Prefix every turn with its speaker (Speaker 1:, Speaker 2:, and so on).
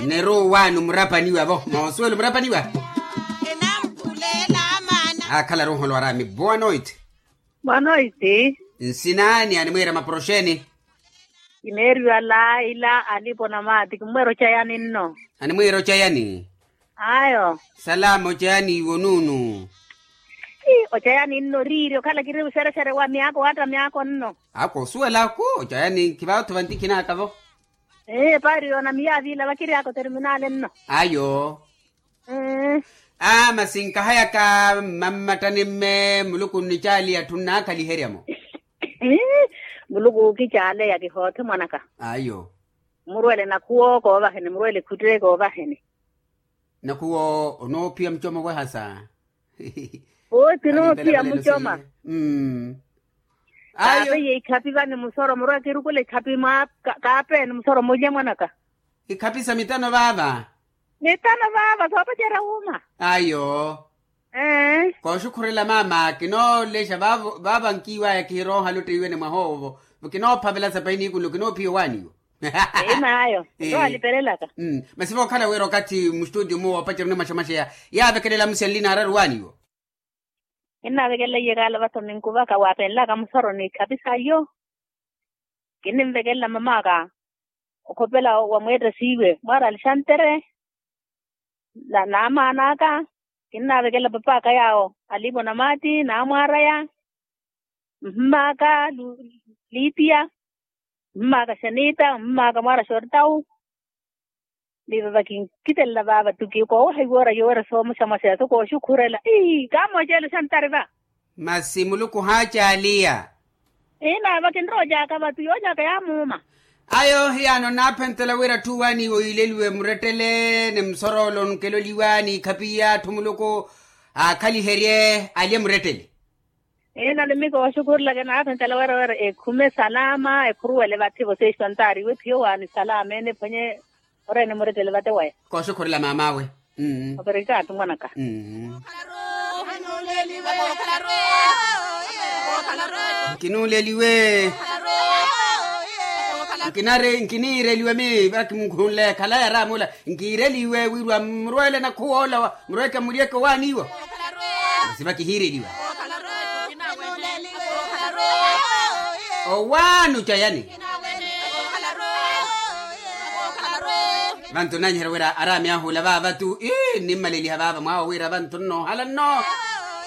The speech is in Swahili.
Speaker 1: Nero wanu mrapaniwa bo. Mawaswelo mrapaniwa. Akala roho lo arami. Boa noite.
Speaker 2: Boa noite.
Speaker 1: Nsinani animwera maprosheni.
Speaker 2: Ineru ala ila alipo na mati kumwero chayani nno.
Speaker 1: Animwera chayani.
Speaker 2: Ayo.
Speaker 1: Salamo chayani wonunu.
Speaker 2: Ochayani nno riri okala kiribu sere wa miako hata miako nno.
Speaker 1: Ako suela ko chayani kibao tuvantiki na kavo.
Speaker 2: Pari ona miya vila wakiri ako terminale nno.
Speaker 1: Ayo. Masinka haya ka mammatanime muluku nichali atunna kali heriamo.
Speaker 2: Muluku kichale ya kihote mwanaka.
Speaker 1: Ayo.
Speaker 2: Murwele nakuo ko bahene murwele kudre ko bahene.
Speaker 1: Nakuo ono pia mchoma wa hasa.
Speaker 2: Tino pia mchoma.
Speaker 1: Ayo.
Speaker 2: Ye ikapi bane musoro murwa kirukule kapi ma kape musoro moja mwanaka.
Speaker 1: Ikapi sa mitano baba.
Speaker 2: Mitano baba sopa jera uma.
Speaker 1: Ayo. Kwa shukurila mama kino lesha baba nkiwa ya kiro halute iwe ni mahovo. Kino pavela sapaini kulu kino pio wani.
Speaker 2: Ayo. Ndo alipelela ka.
Speaker 1: Masipo kala wero kati mstudio mo wapache mne mashamasha ya bekelela mselina araru wani yo.
Speaker 2: Ina vekela yegala bato ninkuba ka wapela ka musoro ni kabisa yo. Kini vekela mama ka. Okopela wa mwete siwe. Mara alishantere. La nama anaka. Kina vekela papa ka yao. Alibo na mati na amwara ya. Mmaka lipia. Mmaka shanita. Mmaka mara shortau. Biba bakin kitella baba tuki ko haywara yora so mushamasha to ko shukurela kamo jelo santariba
Speaker 1: Masimuluku hacha alia.
Speaker 2: Ina bakin roja ka batu yoja ka ya muma.
Speaker 1: Ayo hiano napentela wera tuwani o ilelwe muretele ne msorolo nkelo liwani kapia tumuluku akali herie alie muretele.
Speaker 2: Ina limiko shukur laga napentela wera kume salama kruwele bati bo se santari we pio wani salama ne panye ore ne muretele bate waya.
Speaker 1: Ko shukur la mamawe.
Speaker 2: Operika tumanaka.
Speaker 1: Kinuleliwe. Nkinireliwe mi baki mkunle kala ya ramula. Nkireliwe wirwa mrwele na kuola mrweka murieko waniwa. Sibaki hireliwe. Wanu chayani. Bantu nanyera wera arami ahula baba tu nimaleli baba mwa wera bantu no hala no